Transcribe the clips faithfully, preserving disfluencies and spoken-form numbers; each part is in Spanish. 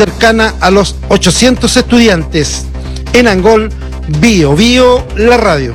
cercana a los ochocientos estudiantes. En Angol, Bio Bio, la radio.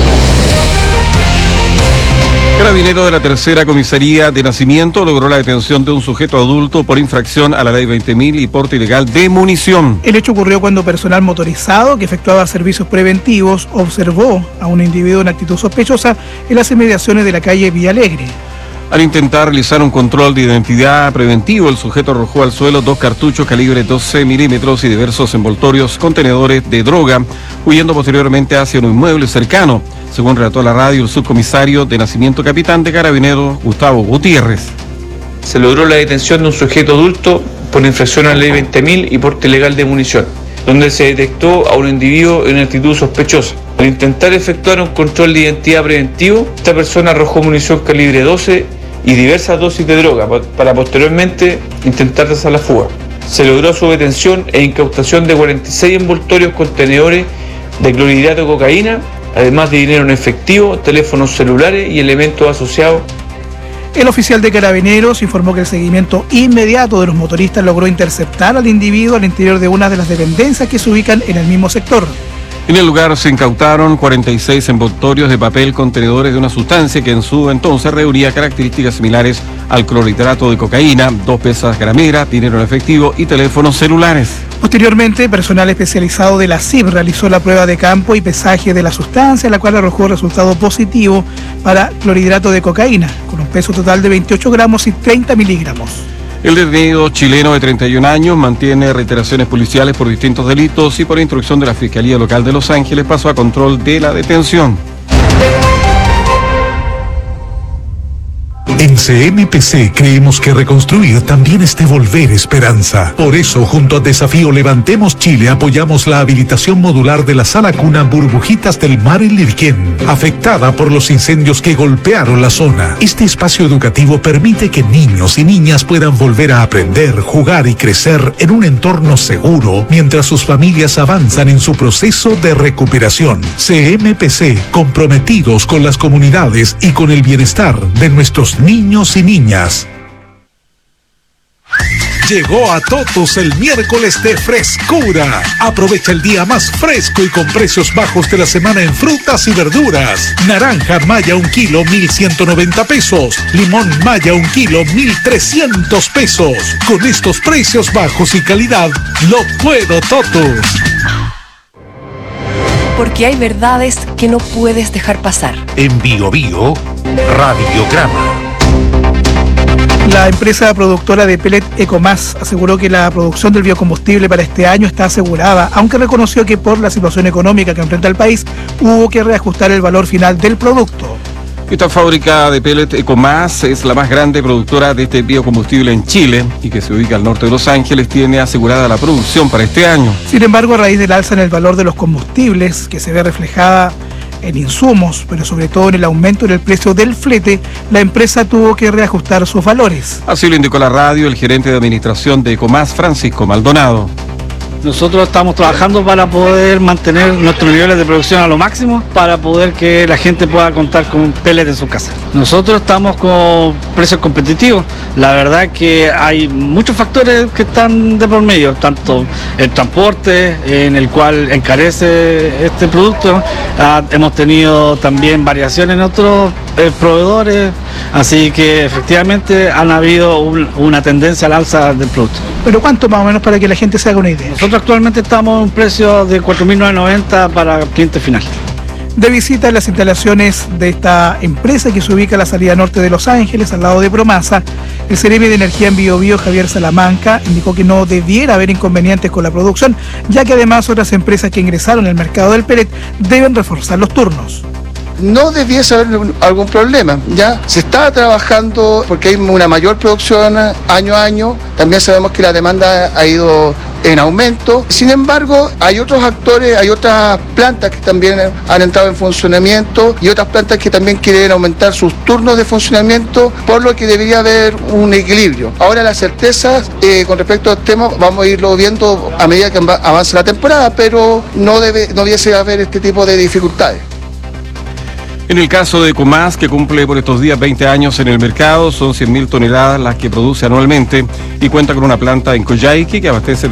Carabinero de la Tercera Comisaría de Nacimiento logró la detención de un sujeto adulto por infracción a la ley veinte mil y porte ilegal de munición. El hecho ocurrió cuando personal motorizado que efectuaba servicios preventivos observó a un individuo en actitud sospechosa en las inmediaciones de la calle Villalegre. Al intentar realizar un control de identidad preventivo, el sujeto arrojó al suelo dos cartuchos calibre doce milímetros y diversos envoltorios contenedores de droga, huyendo posteriormente hacia un inmueble cercano, según relató a la radio el subcomisario de Nacimiento capitán de Carabineros, Gustavo Gutiérrez. Se logró la detención de un sujeto adulto por infracción a la ley veinte mil y porte ilegal de munición, donde se detectó a un individuo en actitud sospechosa. Al intentar efectuar un control de identidad preventivo, esta persona arrojó munición calibre doce y diversas dosis de droga para posteriormente intentar dar la fuga. Se logró su detención e incautación de cuarenta y seis envoltorios contenedores de clorhidrato de cocaína, además de dinero en efectivo, teléfonos celulares y elementos asociados. El oficial de Carabineros informó que el seguimiento inmediato de los motoristas logró interceptar al individuo al interior de una de las dependencias que se ubican en el mismo sector. En el lugar se incautaron cuarenta y seis envoltorios de papel contenedores de una sustancia que en su entonces reunía características similares al clorhidrato de cocaína, dos pesas grameras, dinero en efectivo y teléfonos celulares. Posteriormente, personal especializado de la C I B realizó la prueba de campo y pesaje de la sustancia, la cual arrojó resultado positivo para clorhidrato de cocaína, con un peso total de veintiocho gramos y treinta miligramos. El detenido chileno de treinta y un años mantiene reiteraciones policiales por distintos delitos y por instrucción de la Fiscalía Local de Los Ángeles pasó a control de la detención. En C M P C creemos que reconstruir también es devolver esperanza. Por eso, junto a Desafío Levantemos Chile, apoyamos la habilitación modular de la sala cuna Burbujitas del Mar en Lirquén, afectada por los incendios que golpearon la zona. Este espacio educativo permite que niños y niñas puedan volver a aprender, jugar y crecer en un entorno seguro, mientras sus familias avanzan en su proceso de recuperación. C M P C, comprometidos con las comunidades y con el bienestar de nuestros niños y niñas. Llegó a Totos el miércoles de frescura. Aprovecha el día más fresco y con precios bajos de la semana en frutas y verduras. Naranja Maya un kilo, mil ciento noventa pesos. Limón Maya un kilo, mil trescientos pesos. Con estos precios bajos y calidad, lo puedo Totos. Porque hay verdades que no puedes dejar pasar. En Bio Bio, Radiograma. La empresa productora de pellet Ecomás aseguró que la producción del biocombustible para este año está asegurada, aunque reconoció que por la situación económica que enfrenta el país hubo que reajustar el valor final del producto. Esta fábrica de pellet Ecomás es la más grande productora de este biocombustible en Chile y que se ubica al norte de Los Ángeles, tiene asegurada la producción para este año. Sin embargo, a raíz del alza en el valor de los combustibles, que se ve reflejada en insumos, pero sobre todo en el aumento en el precio del flete, la empresa tuvo que reajustar sus valores. Así lo indicó la radio el gerente de administración de Ecomás, Francisco Maldonado. Nosotros estamos trabajando para poder mantener nuestros niveles de producción a lo máximo, para poder que la gente pueda contar con pellet en su casa. Nosotros estamos con precios competitivos. La verdad que hay muchos factores que están de por medio, tanto el transporte, en el cual encarece este producto. Ah, hemos tenido también variaciones en otros eh, proveedores, así que efectivamente han habido un, una tendencia al alza del producto. ¿Pero cuánto más o menos para que la gente se haga una idea? Nosotros actualmente estamos en un precio de cuatro mil novecientos noventa para cliente final. De visita en las instalaciones de esta empresa que se ubica a la salida norte de Los Ángeles, al lado de Promasa, el Ceremi de Energía en Bio Bio, Javier Salamanca, indicó que no debiera haber inconvenientes con la producción, ya que además otras empresas que ingresaron al mercado del pellet deben reforzar los turnos. No debiese haber algún problema, ya se está trabajando porque hay una mayor producción año a año, también sabemos que la demanda ha ido en aumento. Sin embargo, hay otros actores, hay otras plantas que también han entrado en funcionamiento y otras plantas que también quieren aumentar sus turnos de funcionamiento, por lo que debería haber un equilibrio. Ahora las certezas eh, con respecto al tema vamos a irlo viendo a medida que avance la temporada, pero no debe, no debiese haber este tipo de dificultades. En el caso de Ecomás, que cumple por estos días veinte años en el mercado, son cien mil toneladas las que produce anualmente y cuenta con una planta en Coyhaique que abastece